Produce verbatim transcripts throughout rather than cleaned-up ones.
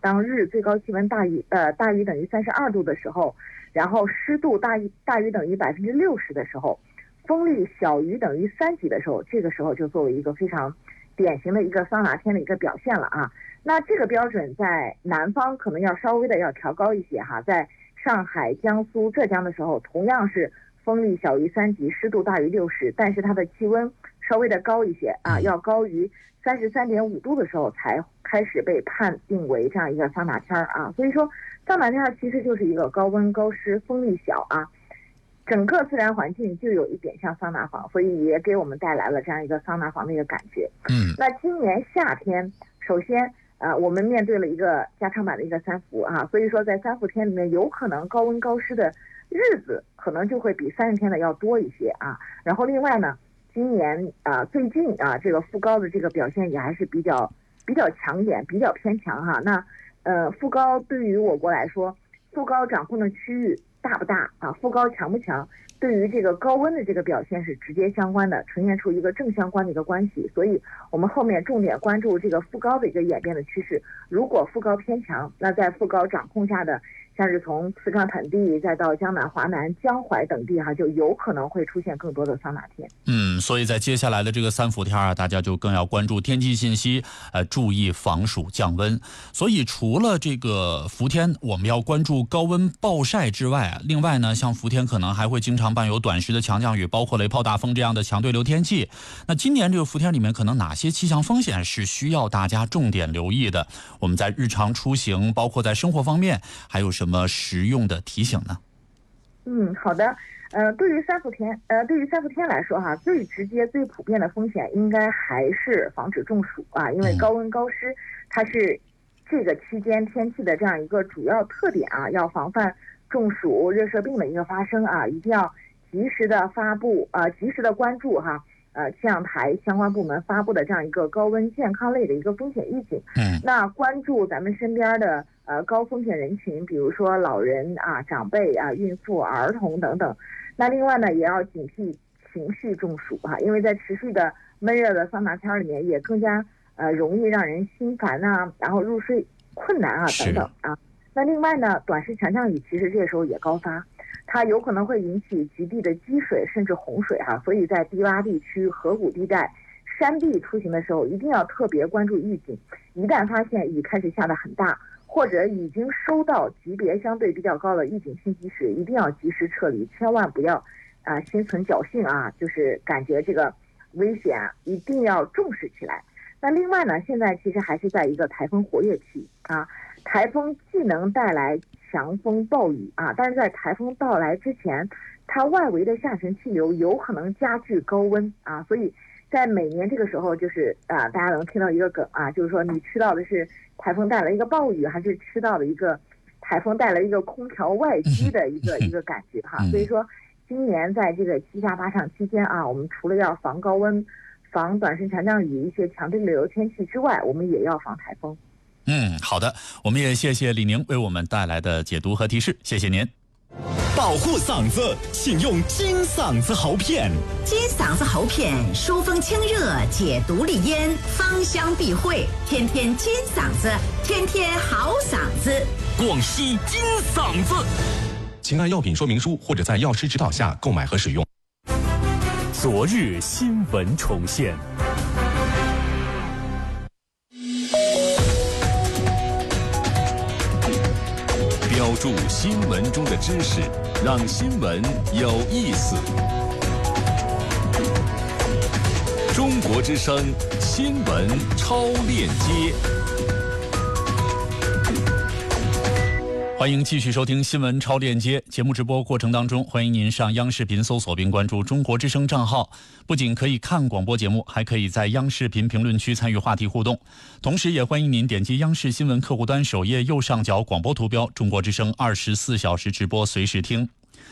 当日最高气温大于呃大于等于三十二度的时候，然后湿度大于大于等于百分之六十的时候，风力小于等于三级的时候，这个时候就作为一个非常典型的一个桑拿天的一个表现了啊。那这个标准在南方可能要稍微的要调高一些哈，在上海、江苏、浙江的时候，同样是风力小于三级，湿度大于六十，但是它的气温稍微的高一些啊，要高于三十三点五度的时候才开始被判定为这样一个桑拿天啊。所以说，桑拿天其实就是一个高温高湿、风力小啊，整个自然环境就有一点像桑拿房，所以也给我们带来了这样一个桑拿房的一个感觉。 嗯， 那今年夏天，首先。呃，我们面对了一个加长版的一个三伏啊，所以说在三伏天里面，有可能高温高湿的日子可能就会比三十天的要多一些啊。然后另外呢，今年啊、呃、最近啊这个副高的这个表现也还是比较比较抢眼，比较偏强哈。那呃副高对于我国来说，副高掌控的区域大不大啊？副高强不强？对于这个高温的这个表现是直接相关的，呈现出一个正相关的一个关系。所以我们后面重点关注这个副高的一个演变的趋势。如果副高偏强，那在副高掌控下的，像是从四川盆地再到江南、华南、江淮等地哈，就有可能会出现更多的桑拿天。 嗯，所以在接下来的这个三伏天啊，大家就更要关注天气信息，呃，注意防暑降温。所以除了这个伏天我们要关注高温暴晒之外啊，另外呢，像伏天可能还会经常伴有短时的强降雨，包括雷暴大风这样的强对流天气。那今年这个伏天里面，可能哪些气象风险是需要大家重点留意的？我们在日常出行，包括在生活方面，还有什么实用的提醒呢？ 嗯，好的。呃，对于三伏天，呃，对于三伏天来说哈，最直接、最普遍的风险应该还是防止中暑啊，因为高温高湿，它是这个期间天气的这样一个主要特点啊，要防范中暑、热射病的一个发生啊，一定要及时的发布啊、呃，及时的关注哈，呃，气象台相关部门发布的这样一个高温健康类的一个风险预警。 嗯， 那关注咱们身边的呃高风险人群，比如说老人啊、长辈啊、孕妇、儿童等等。那另外呢，也要警惕情绪中暑哈、啊，因为在持续的闷热的桑拿天里面，也更加呃容易让人心烦呐、啊，然后入睡困难啊等等啊。那另外呢，短时强降雨其实这个时候也高发，它有可能会引起局地的积水甚至洪水哈、啊，所以在低洼地区、河谷地带、山地出行的时候，一定要特别关注预警。一旦发现雨开始下得很大，或者已经收到级别相对比较高的预警信息时，一定要及时撤离，千万不要啊、呃、心存侥幸啊，就是感觉这个危险啊，一定要重视起来。那另外呢，现在其实还是在一个台风活跃期啊，台风既能带来强风暴雨啊，但是在台风到来之前，它外围的下沉气流有可能加剧高温啊，所以在每年这个时候，就是啊，大家能听到一个梗啊，就是说你吃到的是台风带来一个暴雨，还是吃到了一个台风带来一个空调外机的一个一个感觉哈。所以说，今年在这个七下八上期间啊，我们除了要防高温、防短时强降雨一些强对流天气之外，我们也要防台风。 嗯，好的，我们也谢谢李宁为我们带来的解读和提示，谢谢您。 保护嗓子，请用金嗓子喉片。 金嗓子喉片疏风清热，解毒利咽，芳香避秽，天天金嗓子，天天好嗓子。 广西金嗓子，请按药品说明书或者在药师指导下购买和使用。昨日新闻重现。标注新闻中的知识，让新闻有意思。中国之声新闻超链接， 欢迎继续收听新闻超链接节目直播过程当中，欢迎您上央视频搜索并关注中国之声账号，不仅可以看广播节目，还可以在央视频评论区参与话题互动。同时也欢迎您点击央视新闻客户端首页右上角广播图标，中国之声二十四小时直播随时听。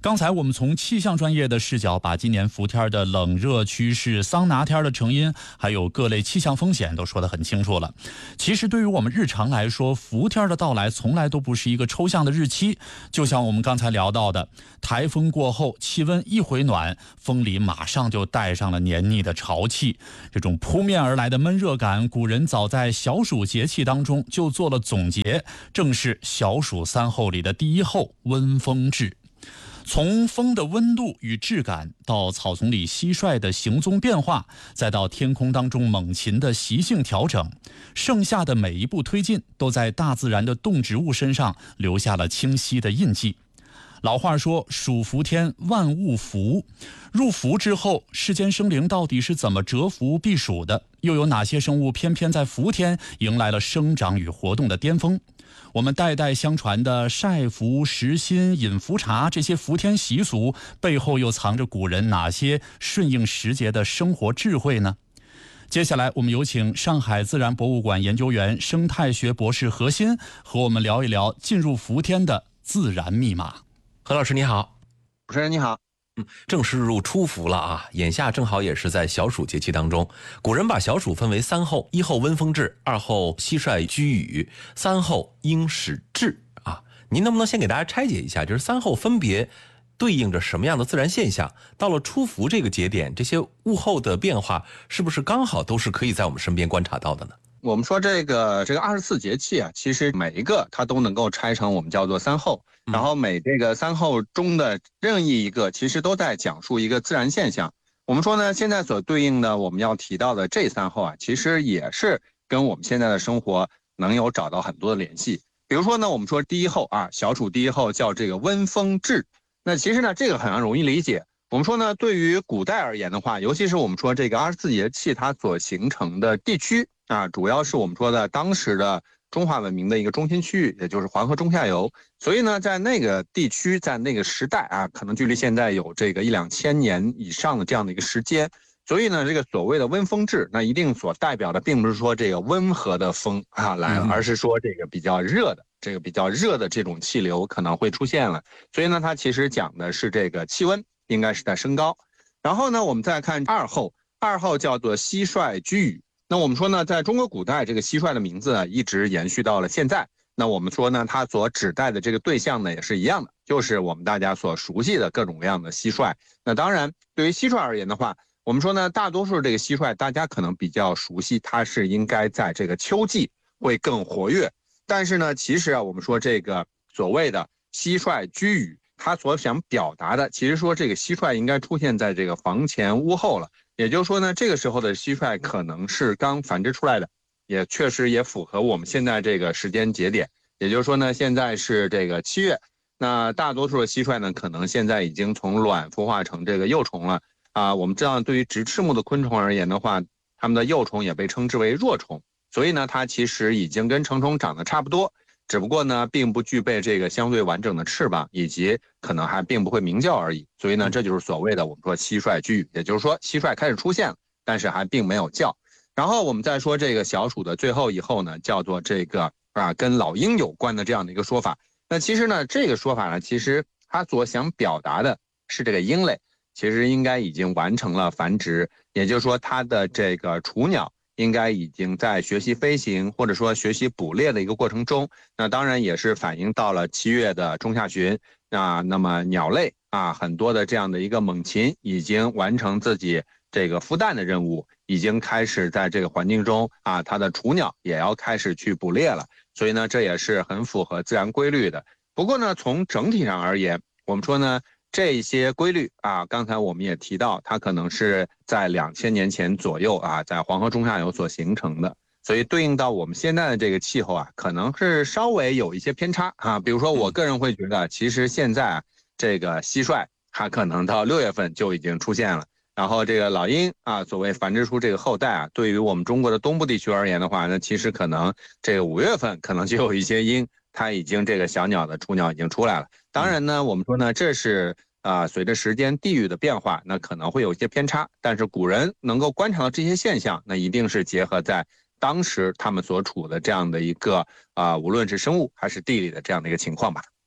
刚才我们从气象专业的视角，把今年伏天的冷热趋势、桑拿天的成因，还有各类气象风险都说得很清楚了。其实对于我们日常来说，伏天的到来从来都不是一个抽象的日期，就像我们刚才聊到的，台风过后，气温一回暖，风里马上就带上了黏腻的潮气。这种扑面而来的闷热感，古人早在小暑节气当中就做了总结，正是小暑三候里的第一候温风至。从风的温度与质感，到草丛里蟋蟀的行踪变化，再到天空当中猛禽的习性调整，盛夏的每一步推进，都在大自然的动植物身上留下了清晰的印记。老话说，暑伏天万物伏。入伏之后，世间生灵到底是怎么蛰伏避暑的？又有哪些生物偏偏在伏天迎来了生长与活动的巅峰？我们代代相传的晒伏、食心、饮伏茶这些伏天习俗背后又藏着古人哪些顺应时节的生活智慧呢？接下来我们有请上海自然博物馆研究员、生态学博士何鑫和我们聊一聊进入伏天的自然密码。 何老师你好。 主持人你好。 嗯，正式入初伏了啊！眼下正好也是在小暑节气当中。古人把小暑分为三候：一候温风至，二候蟋蟀居羽，三候鹰始至啊。您能不能先给大家拆解一下，就是三候分别对应着什么样的自然现象？到了初伏这个节点，这些物候的变化是不是刚好都是可以在我们身边观察到的呢？ 我们说这个这个二十四节气啊，其实每一个它都能够拆成我们叫做三候，然后每这个三候中的任意一个，其实都在讲述一个自然现象。我们说呢，现在所对应的我们要提到的这三候啊，其实也是跟我们现在的生活能有找到很多的联系。比如说呢，我们说第一候啊，小暑第一候叫这个温风至，那其实呢这个很容易理解。我们说呢，对于古代而言的话，尤其是我们说这个二十四节气它所形成的地区啊，主要是我们说的当时的中华文明的一个中心区域，也就是黄河中下游。所以呢，在那个地区，在那个时代啊，可能距离现在有这个一两千年以上的这样的一个时间。所以呢，这个所谓的温风至，那一定所代表的并不是说这个温和的风啊来了，而是说这个比较热的，这个比较热的这种气流可能会出现了。所以呢，它其实讲的是这个气温应该是在升高。然后呢，我们再看二候，二候叫做蟋蟀居羽。那我们说呢，在中国古代，这个蟋蟀的名字呢，一直延续到了现在。那我们说呢，它所指代的这个对象呢，也是一样的，就是我们大家所熟悉的各种各样的蟋蟀。那当然，对于蟋蟀而言的话，我们说呢，大多数这个蟋蟀大家可能比较熟悉，它是应该在这个秋季会更活跃。但是呢，其实啊，我们说这个所谓的蟋蟀居羽，它所想表达的，其实说这个蟋蟀应该出现在这个房前屋后了。也就是说呢，这个时候的蟋蟀可能是刚繁殖出来的，也确实也符合我们现在这个时间节点。也就是说呢，现在是这个七月，那大多数的蟋蟀呢，可能现在已经从卵孵化成这个幼虫了啊。我们知道，对于直翅目的昆虫而言的话，它们的幼虫也被称之为弱虫，所以呢，它其实已经跟成虫长得差不多。只不过呢，并不具备这个相对完整的翅膀，以及可能还并不会鸣叫而已。所以呢，这就是所谓的我们说蟋蟀居羽，也就是说蟋蟀开始出现了，但是还并没有叫。然后我们再说这个小暑的最后一候呢，叫做这个啊跟老鹰有关的这样的一个说法。那其实呢，这个说法呢，其实它所想表达的是这个鹰类其实应该已经完成了繁殖，也就是说它的这个雏鸟应该已经在学习飞行或者说学习捕猎的一个过程中。那当然也是反映到了七月的中下旬啊，那么鸟类啊很多的这样的一个猛禽已经完成自己这个孵蛋的任务，已经开始在这个环境中啊，它的雏鸟也要开始去捕猎了。所以呢，这也是很符合自然规律的。不过呢，从整体上而言，我们说呢，这些规律啊，刚才我们也提到，它可能是在两千年前左右啊，在黄河中下游所形成的，所以对应到我们现在的这个气候啊，可能是稍微有一些偏差啊。比如说，我个人会觉得，其实现在啊，这个蟋蟀它可能到六月份就已经出现了，然后这个老鹰啊，所谓繁殖出这个后代啊，对于我们中国的东部地区而言的话，那其实可能这个五月份可能就有一些鹰，它已经这个小鸟的雏鸟已经出来了。当然呢，我们说呢，这是啊、呃，随着时间地域的变化，那可能会有一些偏差，但是古人能够观察到这些现象，那一定是结合在当时他们所处的这样的一个啊、呃，无论是生物还是地理的这样的一个情况吧。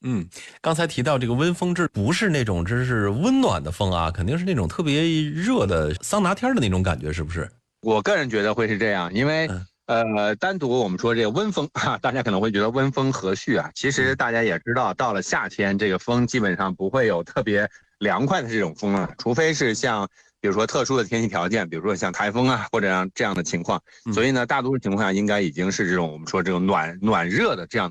嗯，刚才提到这个温风至，不是那种真是温暖的风啊，肯定是那种特别热的桑拿天的那种感觉，是不是？ 我个人觉得会是这样，因为、嗯、呃，单独我们说这个温风哈，大家可能会觉得温风和煦啊，其实大家也知道，到了夏天，这个风基本上不会有特别凉快的这种风了，除非是像比如说特殊的天气条件，比如说像台风啊或者这样的情况，所以呢，大多数情况下应该已经是这种我们说这种暖暖热的这样